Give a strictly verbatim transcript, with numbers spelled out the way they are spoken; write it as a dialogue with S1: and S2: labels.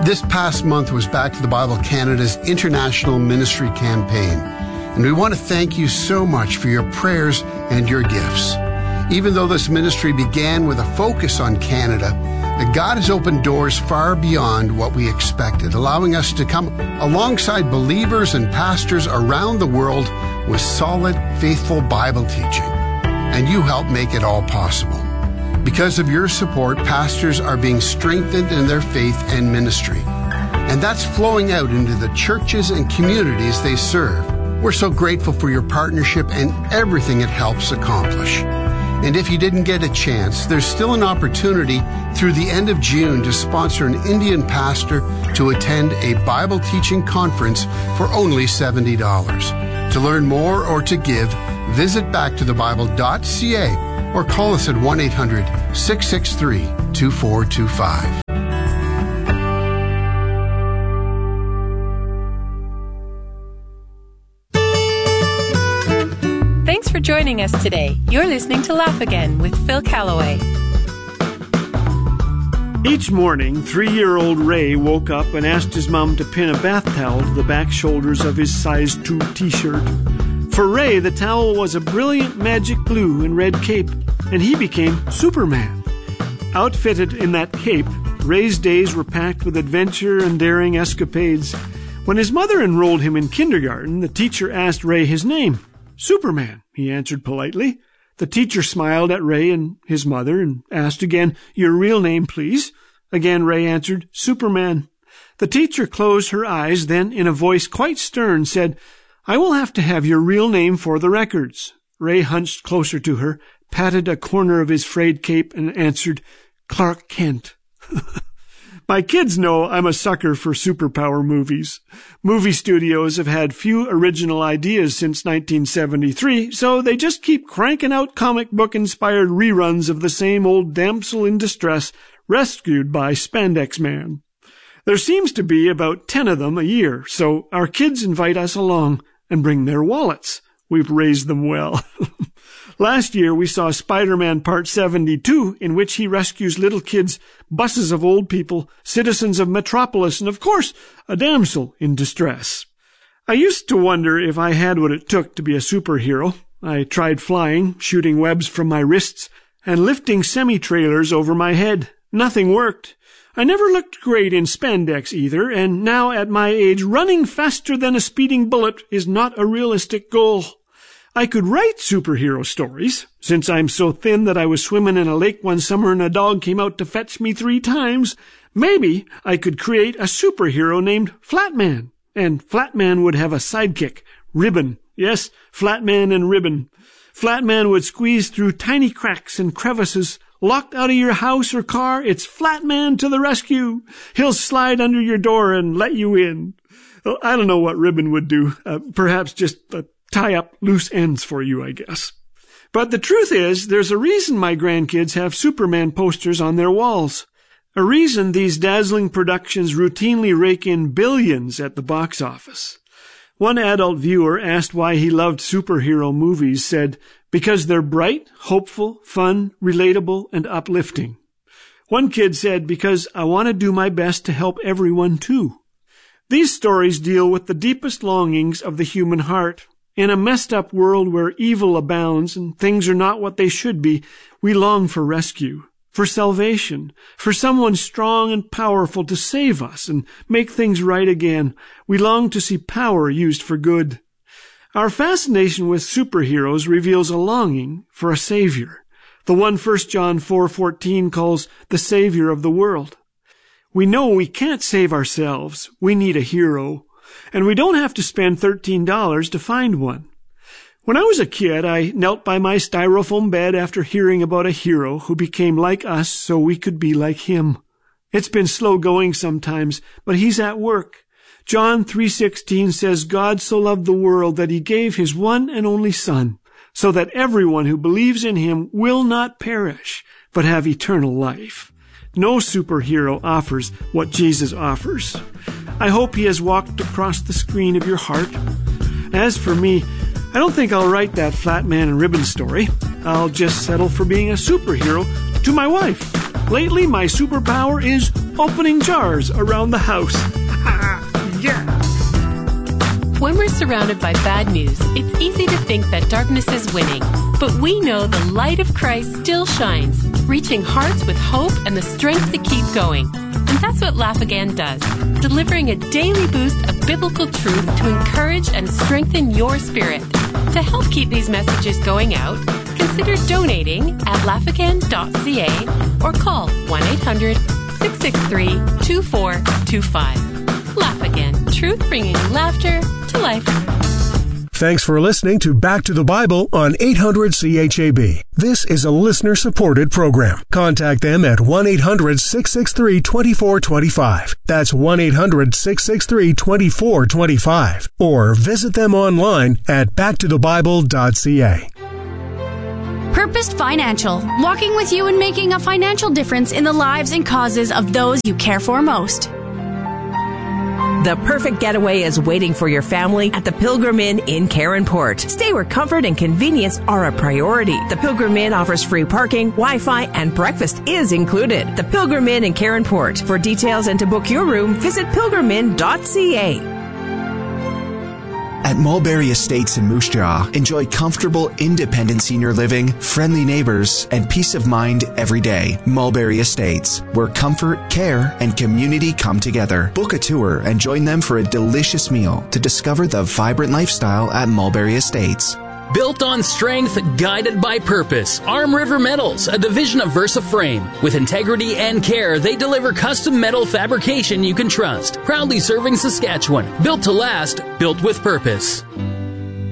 S1: This past month was Back to the Bible Canada's International Ministry Campaign, and we want to thank you so much for your prayers and your gifts. Even though this ministry began with a focus on Canada, God has opened doors far beyond what we expected, allowing us to come alongside believers and pastors around the world with solid, faithful Bible teaching. And you help make it all possible. Because of your support, pastors are being strengthened in their faith and ministry. And that's flowing out into the churches and communities they serve. We're so grateful for your partnership and everything it helps accomplish. And if you didn't get a chance, there's still an opportunity through the end of June to sponsor an Indian pastor to attend a Bible teaching conference for only seventy dollars. To learn more or to give, visit back to the bible dot c a or call us at one eight hundred, six six three, two four two five.
S2: Thanks for joining us today. You're listening to Laugh Again with Phil Callaway.
S3: Each morning, three-year-old Ray woke up and asked his mom to pin a bath towel to the back shoulders of his size two t-shirt. For Ray, the towel was a brilliant magic blue and red cape, and he became Superman. Outfitted in that cape, Ray's days were packed with adventure and daring escapades. When his mother enrolled him in kindergarten, the teacher asked Ray his name. Superman, he answered politely. The teacher smiled at Ray and his mother and asked again, "Your real name, please?" Again, Ray answered, "Superman." The teacher closed her eyes, then, in a voice quite stern, said, "I will have to have your real name for the records." Ray hunched closer to her, patted a corner of his frayed cape, and answered, "Clark Kent." My kids know I'm a sucker for superpower movies. Movie studios have had few original ideas since nineteen seventy-three, so they just keep cranking out comic book-inspired reruns of the same old damsel in distress rescued by Spandex Man. There seems to be about ten of them a year, so our kids invite us along and bring their wallets. We've raised them well. Last year we saw Spider-Man Part seventy-two, in which he rescues little kids, buses of old people, citizens of Metropolis, and of course, a damsel in distress. I used to wonder if I had what it took to be a superhero. I tried flying, shooting webs from my wrists, and lifting semi-trailers over my head. Nothing worked. I never looked great in spandex either, and now at my age, running faster than a speeding bullet is not a realistic goal. I could write superhero stories, since I'm so thin that I was swimming in a lake one summer and a dog came out to fetch me three times. Maybe I could create a superhero named Flatman, and Flatman would have a sidekick, Ribbon. Yes, Flatman and Ribbon. Flatman would squeeze through tiny cracks and crevices. Locked out of your house or car, it's Flatman to the rescue. He'll slide under your door and let you in. Well, I don't know what Ribbon would do. Uh, perhaps just uh, tie up loose ends for you, I guess. But the truth is, there's a reason my grandkids have Superman posters on their walls. A reason these dazzling productions routinely rake in billions at the box office. One adult viewer asked why he loved superhero movies, said, "Because they're bright, hopeful, fun, relatable, and uplifting." One kid said, "Because I want to do my best to help everyone too." These stories deal with the deepest longings of the human heart. In a messed-up world where evil abounds and things are not what they should be, we long for rescue, for salvation, for someone strong and powerful to save us and make things right again. We long to see power used for good. Our fascination with superheroes reveals a longing for a savior, the one First John four fourteen calls the Savior of the world. We know we can't save ourselves. We need a hero. And we don't have to spend thirteen dollars to find one. When I was a kid, I knelt by my styrofoam bed after hearing about a hero who became like us so we could be like him. It's been slow going sometimes, but he's at work. John three sixteen says, "God so loved the world that he gave his one and only Son, so that everyone who believes in him will not perish, but have eternal life." No superhero offers what Jesus offers. I hope he has walked across the screen of your heart. As for me, I don't think I'll write that Flatman and Ribbon story. I'll just settle for being a superhero to my wife. Lately, my superpower is opening jars around the house. Yeah!
S2: When we're surrounded by bad news, it's easy to think that darkness is winning. But we know the light of Christ still shines, reaching hearts with hope and the strength to keep going. And that's what Laugh Again does, delivering a daily boost of biblical truth to encourage and strengthen your spirit. To help keep these messages going out, consider donating at laugh again dot c a or call one eight hundred six six three two four two five. Laugh Again, truth bringing laughter to life.
S4: Thanks for listening to Back to the Bible on eight hundred C H A B. This is a listener-supported program. Contact them at one eight hundred six six three two four two five. That's one eight hundred six six three two four two five. Or visit them online at back to the bible dot c a.
S5: Purposed Financial, walking with you and making a financial difference in the lives and causes of those you care for most.
S6: The perfect getaway is waiting for your family at the Pilgrim Inn in Caronport. Stay where comfort and convenience are a priority. The Pilgrim Inn offers free parking, Wi-Fi, and breakfast is included. The Pilgrim Inn in Caronport. For details and to book your room, visit pilgrim inn dot c a.
S7: At Mulberry Estates in Moose Jaw, enjoy comfortable, independent senior living, friendly neighbors, and peace of mind every day. Mulberry Estates, where comfort, care, and community come together. Book a tour and join them for a delicious meal to discover the vibrant lifestyle at Mulberry Estates.
S8: Built on strength, guided by purpose. Arm River Metals, a division of Versa Frame. With integrity and care, they deliver custom metal fabrication you can trust. Proudly serving Saskatchewan. Built to last, built with purpose.